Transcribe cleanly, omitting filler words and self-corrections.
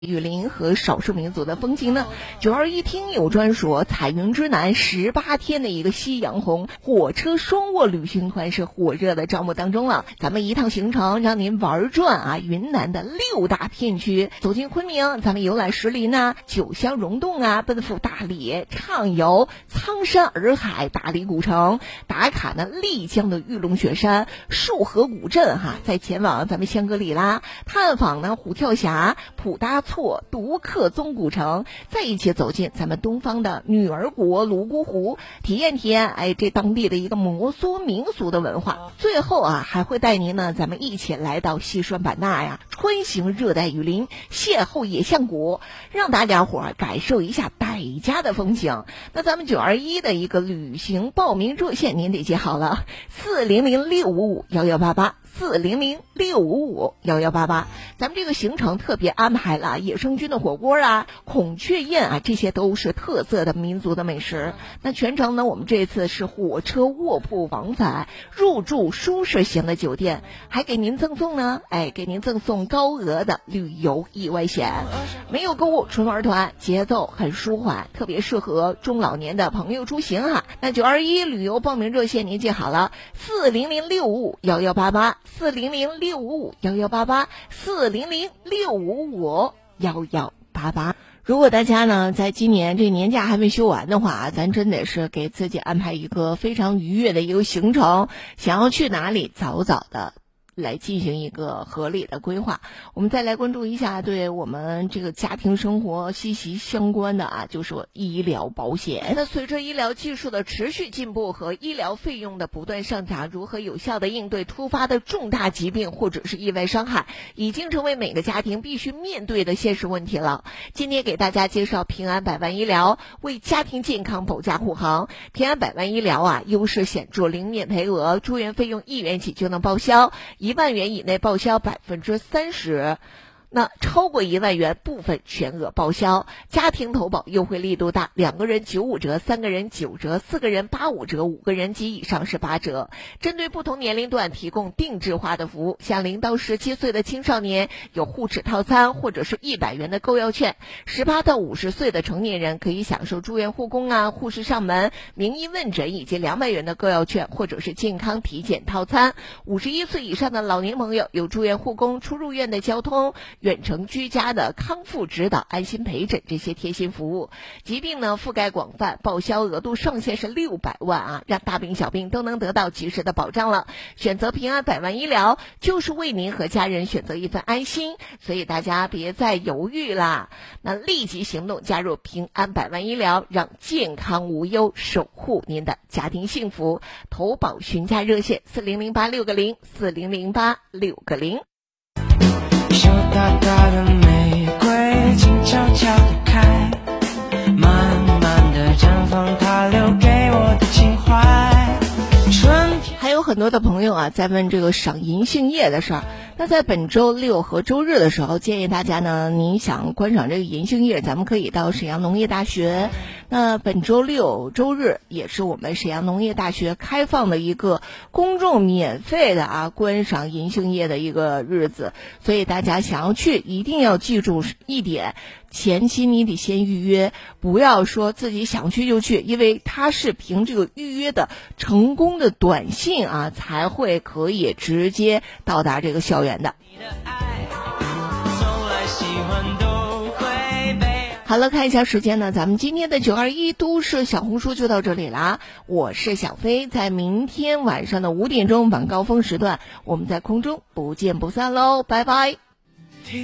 雨林和少数民族的风情呢？921听友专属彩云之南18天的一个夕阳红火车双卧旅行团是火热的招募当中了。咱们一趟行程让您玩转云南的6大片区，走进昆明，咱们游览石林酒香溶洞奔赴大理，畅游苍山洱海大理古城，打卡丽江的玉龙雪山、束河古镇再前往咱们香格里拉，探访虎跳峡、普达措、独克宗古城，再一起走进咱们东方的女儿国泸沽湖，体验这当地的一个摩梭民俗的文化。最后还会带您咱们一起来到西双版纳穿行热带雨林，邂逅野象谷，让大家伙感受一下傣家的风情。那咱们921的一个旅行报名热线您得记好了，400655188。400655188，咱们这个行程特别安排了野生菌的火锅孔雀宴这些都是特色的民族的美食。那全程呢，我们这次是火车卧铺往返，入住舒适型的酒店，还给您赠送高额的旅游意外险。没有购物，纯玩团，节奏很舒缓，特别适合中老年的朋友出行那921旅游报名热线您记好了，400655188。400655188 400655188。如果大家呢在今年这年假还没休完的话，咱真得是给自己安排一个非常愉悦的一个行程，想要去哪里早早的来进行一个合理的规划。我们再来关注一下对我们这个家庭生活息息相关的就是医疗保险。那随着医疗技术的持续进步和医疗费用的不断上涨，如何有效的应对突发的重大疾病或者是意外伤害，已经成为每个家庭必须面对的现实问题了。今天给大家介绍平安百万医疗，为家庭健康保驾护航。平安百万医疗优势显著，零免赔额，住院费用1元起就能报销，1万元以内报销30%，那超过1万元部分全额报销。家庭投保优惠力度大，2个人95折，3个人9折，4个人85折，5个人及以上是8折。针对不同年龄段提供定制化的服务，像0到17岁的青少年有护齿套餐或者是100元的购药券，18到50岁的成年人可以享受住院护工护士上门、名医问诊以及200元的购药券或者是健康体检套餐。51岁以上的老年朋友有住院护工、出入院的交通、远程居家的康复指导、安心陪诊这些贴心服务。疾病呢覆盖广泛，报销额度上限是600万让大病小病都能得到及时的保障了。选择平安百万医疗就是为您和家人选择一份安心，所以大家别再犹豫啦，那立即行动加入平安百万医疗，让健康无忧守护您的家庭幸福。投保询价热线4008640，4008640。 手大大的玫瑰静悄悄地开，慢慢地绽放它留给我的情怀。春天还有很多的朋友在问这个赏银杏叶的事儿。那在本周6和周日的时候，建议大家呢，您想观赏这个银杏叶，咱们可以到沈阳农业大学。那本周6、周日也是我们沈阳农业大学开放的一个公众免费的观赏银杏叶的一个日子，所以大家想要去一定要记住一点，前期你得先预约，不要说自己想去就去，因为它是凭这个预约的成功的短信才会可以直接到达这个校园的。好了，看一下时间呢，咱们今天的921都市小红书就到这里啦。我是小飞，在明天晚上的5点钟晚高峰时段，我们在空中不见不散喽，拜拜。